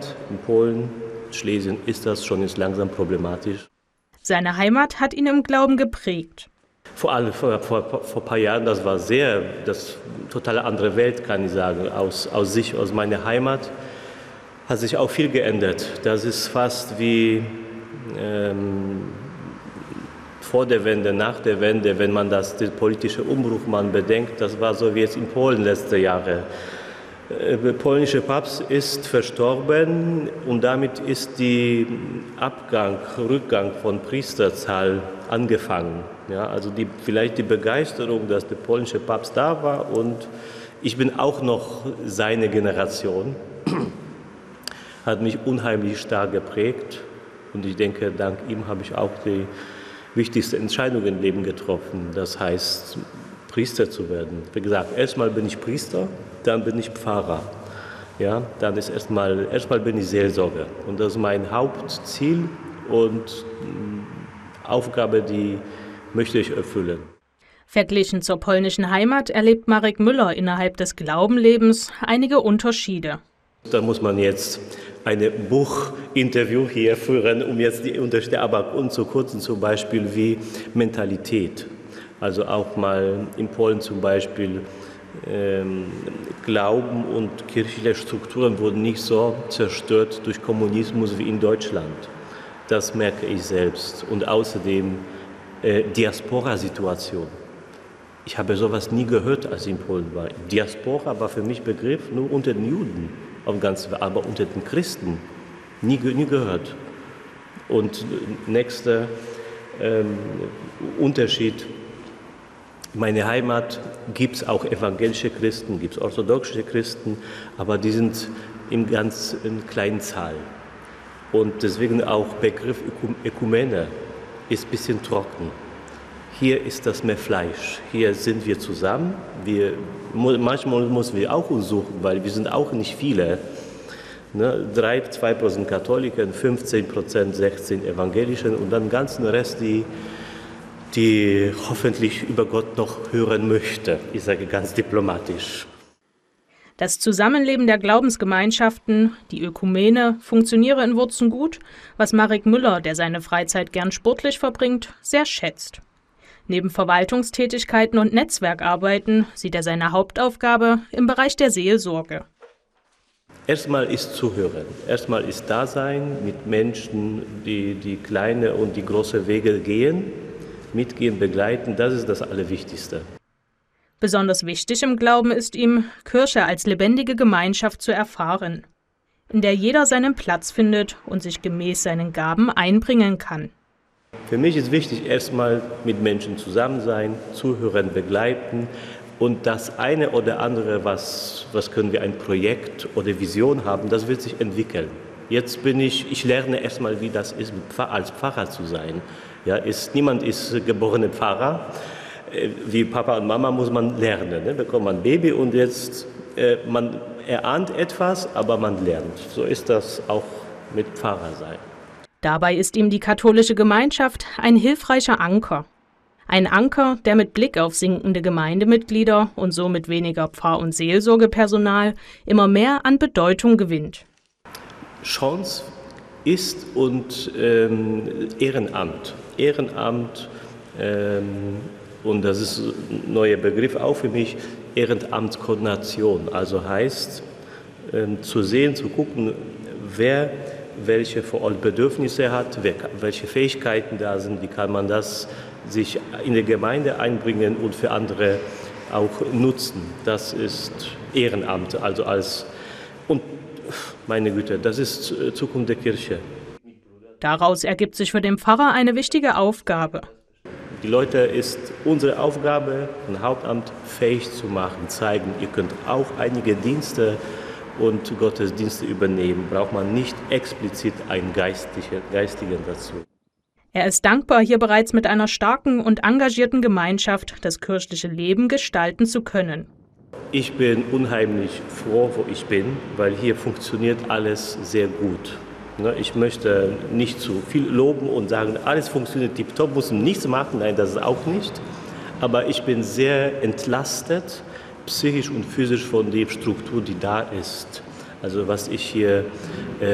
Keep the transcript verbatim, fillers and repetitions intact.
Heimat in Polen, Schlesien, ist das schon jetzt langsam problematisch. Seine Heimat hat ihn im Glauben geprägt. Vor allem vor, vor, vor ein paar Jahren, das war sehr, das totale andere Welt, kann ich sagen, aus, aus sich, aus meiner Heimat hat sich auch viel geändert. Das ist fast wie ähm, vor der Wende, nach der Wende, wenn man das, den politischen Umbruch man bedenkt, das war so wie jetzt in Polen letzte Jahre. Der polnische Papst ist verstorben und damit ist der Abgang, Rückgang von Priesterzahl angefangen. Ja, also die, vielleicht die Begeisterung, dass der polnische Papst da war und ich bin auch noch seine Generation, hat mich unheimlich stark geprägt und ich denke, dank ihm habe ich auch die wichtigste Entscheidung im Leben getroffen, das heißt, Priester zu werden. Wie gesagt, erstmal bin ich Priester, dann bin ich Pfarrer. Ja, dann ist erstmal, erstmal bin ich Seelsorger. Und das ist mein Hauptziel und Aufgabe, die möchte ich erfüllen. Verglichen zur polnischen Heimat erlebt Marek Müller innerhalb des Glaubenlebens einige Unterschiede. Da muss man jetzt ein Buchinterview hier führen, um jetzt die Unterschiede aber umzukürzen, zum Beispiel wie Mentalität. Also auch mal in Polen zum Beispiel ähm, Glauben und kirchliche Strukturen wurden nicht so zerstört durch Kommunismus wie in Deutschland. Das merke ich selbst. Und außerdem äh, Diaspora-Situation. Ich habe sowas nie gehört, als ich in Polen war. Diaspora war für mich Begriff nur unter den Juden, auf ganz, aber unter den Christen nie, nie gehört. Und nächster ähm, Unterschied. Meine Heimat gibt es auch evangelische Christen, gibt es orthodoxe Christen, aber die sind in ganz in kleinen Zahl. Und deswegen auch Begriff Ökumene ist ein bisschen trocken. Hier ist das mehr Fleisch. Hier sind wir zusammen. Wir, manchmal müssen wir auch uns suchen, weil wir sind auch nicht viele. Ne? drei, zwei Prozent Katholiken, fünfzehn Prozent, sechzehn Evangelischen und dann den ganzen Rest, die die hoffentlich über Gott noch hören möchte. Ich sage ganz diplomatisch. Das Zusammenleben der Glaubensgemeinschaften, die Ökumene, funktioniere in Wurzen gut, was Marek Müller, der seine Freizeit gern sportlich verbringt, sehr schätzt. Neben Verwaltungstätigkeiten und Netzwerkarbeiten sieht er seine Hauptaufgabe im Bereich der Seelsorge. Erstmal ist Zuhören, erstmal ist Dasein mit Menschen, die die kleine und die große Wege gehen. Mitgehen, begleiten, das ist das Allerwichtigste. Besonders wichtig im Glauben ist ihm, Kirche als lebendige Gemeinschaft zu erfahren, in der jeder seinen Platz findet und sich gemäß seinen Gaben einbringen kann. Für mich ist wichtig, erstmal mit Menschen zusammen sein, zuhören, begleiten und das eine oder andere, was, was können wir, ein Projekt oder Vision haben, das wird sich entwickeln. Jetzt bin ich, ich lerne erstmal, wie das ist, als Pfarrer zu sein. Ja, ist, niemand ist geborener Pfarrer. Wie Papa und Mama muss man lernen. Ne? Bekommt man ein Baby und jetzt, äh, man erahnt etwas, aber man lernt. So ist das auch mit Pfarrer sein. Dabei ist ihm die katholische Gemeinschaft ein hilfreicher Anker. Ein Anker, der mit Blick auf sinkende Gemeindemitglieder und somit weniger Pfarr- und Seelsorgepersonal immer mehr an Bedeutung gewinnt. Chance ist und ähm, Ehrenamt. Ehrenamt, ähm, und das ist ein neuer Begriff auch für mich, Ehrenamtskoordination. Also heißt, ähm, zu sehen, zu gucken, wer welche vor Ort Bedürfnisse hat, wer, welche Fähigkeiten da sind, wie kann man das sich in der Gemeinde einbringen und für andere auch nutzen. Das ist Ehrenamt, also als, und meine Güte, das ist Zukunft der Kirche. Daraus ergibt sich für den Pfarrer eine wichtige Aufgabe. Die Leute ist unsere Aufgabe, ein Hauptamt fähig zu machen, zeigen, ihr könnt auch einige Dienste und Gottesdienste übernehmen. Braucht man nicht explizit einen Geistlichen, Geistigen dazu. Er ist dankbar, hier bereits mit einer starken und engagierten Gemeinschaft das kirchliche Leben gestalten zu können. Ich bin unheimlich froh, wo ich bin, weil hier funktioniert alles sehr gut. Ich möchte nicht zu viel loben und sagen, alles funktioniert tipptopp, muss nichts machen. Nein, das ist auch nicht. Aber ich bin sehr entlastet, psychisch und physisch von der Struktur, die da ist. Also was ich hier äh,